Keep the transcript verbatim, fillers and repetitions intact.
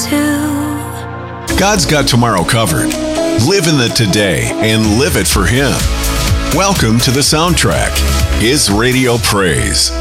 too. God's got tomorrow covered. Live in the today and live it for Him. Welcome to The Soundtrack, His radio praise.